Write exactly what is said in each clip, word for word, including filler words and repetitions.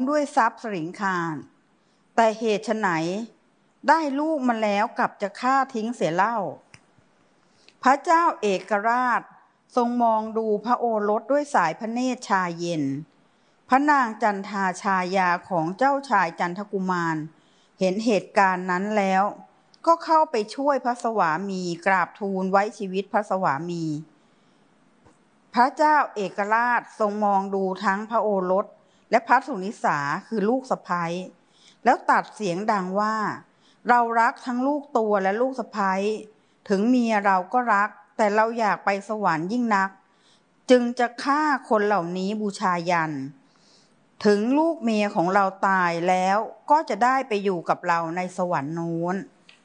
ด้วยทรัพย์สริงคารแต่เหตุไฉนได้ลูกมาแล้วกลับจะฆ่าทิ้งเสียเล่าพระเจ้าเอกราชทรงมองดูพระโอรสด้วยสายพระเนตรชาเย็นพระนางจันทาชายาของเจ้าชายจันทกุมารเห็นเหตุการณ์นั้นแล้วก็เข้าไปช่วยพระสวามีกราบทูลไว้ชีวิตพระสวามีพระเจ้าเอกราชทรงมองดูทั้งพระโอรสและพระสุนิสาคือลูกสะใภ้แล้วตัดเสียงดังว่าเรารักทั้งลูกตัวและลูกสะใภ้ถึงเมียเราก็รักแต่เราอยากไปสวรรค์ยิ่งนักจึงจะฆ่าคนเหล่านี้บูชายันถึงลูกเมียของเราตายแล้วก็จะได้ไปอยู่กับเราในสวรรค์โน้น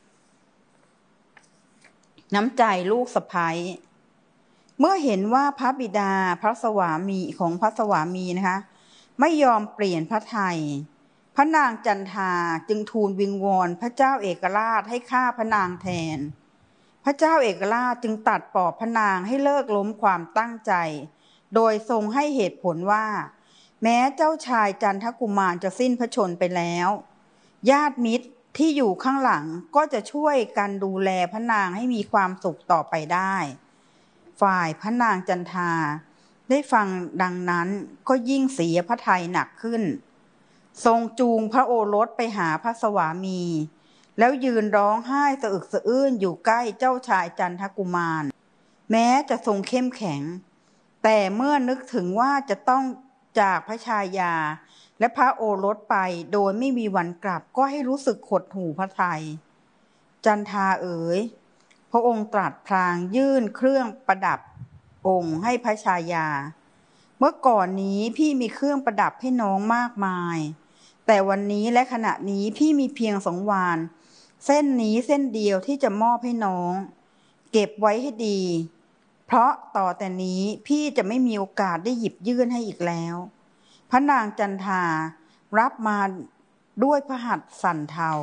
น้ำใจลูกสะใภ้เมื่อเห็นว่าพระบิดาพระสวามีของพระสวามีนะคะไม่ยอมเปลี่ยนพระทัยพระนางจันทาจึงทูลวิงวอนพระเจ้าเอกราชให้ฆ่าพระนางแทนพระเจ้าเอกราชจึงตัดปอบพระนางให้เลิกล้มความตั้งใจโดยทรงให้เหตุผลว่าแม้เจ้าชายจันทกุมารจะสิ้นพระชนม์ไปแล้วญาติมิตรที่อยู่ข้างหลังก็จะช่วยกันดูแลพระนางให้มีความสุขต่อไปได้ฝ่ายพระนางจันทาได้ฟังดังนั้นก็ยิ่งเสียพระทัยหนักขึ้นทรงจูงพระโอรสไปหาพระสวามีแล้วยืนร้องไห้สะอึกสะอื้นอยู่ใกล้เจ้าชายจันทกุมารแม้จะทรงเข้มแข็งแต่เมื่อนึกถึงว่าจะต้องจากพระชายาและพระโอรสไปโดยไม่มีวันกลับก็ให้รู้สึกหดหู่พระทัยจันทาเอ๋ยพระองค์ตรัสพลางยื่นเครื่องประดับองค์ให้พระชายาเมื่อก่อนนี้พี่มีเครื่องประดับให้น้องมากมายแต่วันนี้และขณะนี้พี่มีเพียงสองวานเส้นนี้เส้นเดียวที่จะมอบให้น้องเก็บไว้ให้ดีเพราะต่อแต่นี้พี่จะไม่มีโอกาสได้หยิบยื่นให้อีกแล้วพระนางจันทารับมาด้วยพระหัตถ์สั่นเทา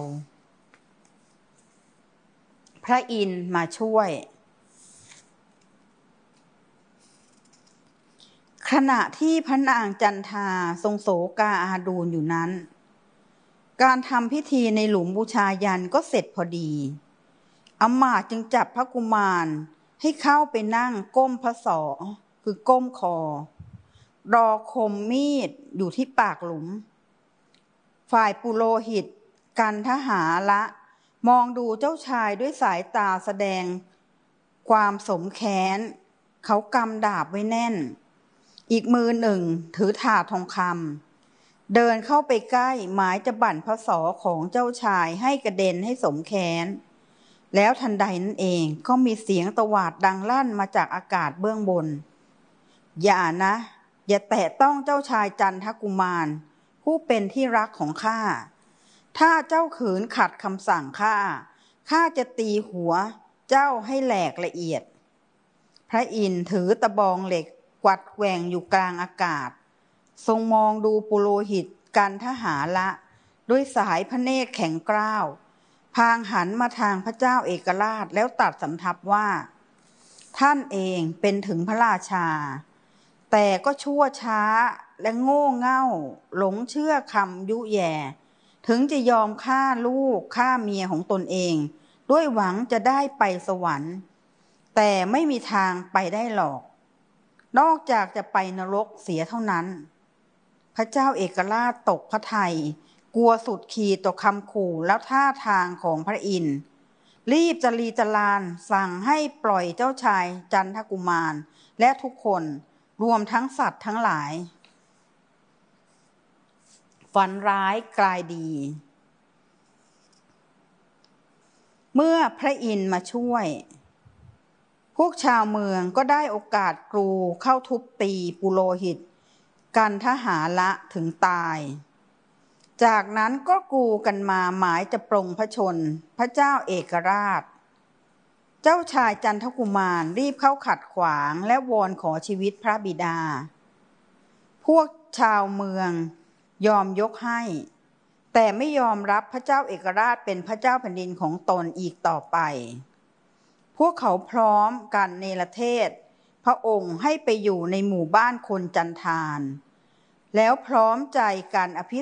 พระอินทร์มาช่วยขณะที่พระนางจันทาทรงโศกาอาดูลอยู่นั้นการทำพิธีในหลุมบูชายันก็เสร็จพอดีอมาตย์จึงจับพระกุมารให้เข้าไปนั่งก้มพระศอกคือก้มคอรอคมมีดอยู่ที่ปากหลุมฝ่ายปุโรหิตกันทหาละมองดูเจ้าชายด้วยสายตาแสดงความสมแค้นเขากำดาบไว้แน่นอีกมือหนึ่งถือถาดทองคำเดินเข้าไปใกล้หมายจะบั่นพระศอกของเจ้าชายให้กระเด็นให้สมแค้นแล้วทันใดนั้นเองก็มีเสียงตวาดดังลั่นมาจากอากาศเบื้องบนอย่านะอย่าแตะต้องเจ้าชายจันทกุมารผู้เป็นที่รักของข้าถ้าเจ้าขืนขัดคำสั่งข้าข้าจะตีหัวเจ้าให้แหลกละเอียดพระอินทร์ถือตะบองเหล็กกวัดแกว่งอยู่กลางอากาศทรงมองดูปุโรหิตกันทหาละด้วยสายพระเนตรแข็งกร้าวพางหันมาทางพระเจ้าเอกราชแล้วตัดสำทับว่าท่านเองเป็นถึงพระราชาแต่ก็ชั่วช้าและโง่เง่าหลงเชื่อคำยุแย่ถึงจะยอมฆ่าลูกฆ่าเมียของตนเองด้วยหวังจะได้ไปสวรรค์แต่ไม่มีทางไปได้หรอกนอกจากจะไปนรกเสียเท่านั้นพระเจ้าเอกราชตกพระทัยกลัวสุดขีดต่อคำขู่แล้วท่าทางของพระอินทร์รีบจรีจลานสั่งให้ปล่อยเจ้าชายจันทกุมารและทุกคนรวมทั้งสัตว์ทั้งหลายฝันร้ายกลายดีเมื่อพระอินทร์มาช่วยพวกชาวเมืองก็ได้โอกาสกรูเข้าทุบตีปุโรหิตกันทหาละถึงตายจากนั้นก็กรูกันมาหมายจะปรงพระชนพระเจ้าเอกราชเจ้าชายจันทกุมารรีบเข้าขัดขวางและวอนขอชีวิตพระบิดาพวกชาวเมืองยอมยกให้แต่ไม่ยอมรับพระเจ้าเอกราชเป็นพระเจ้าแผ่นดินของตนอีกต่อไปพวกเขาพร้อมกันเนรเทศพระองค์ให้ไปอยู่ในหมู่บ้านคนจันทานแล้วพร้อมใจกันอภิ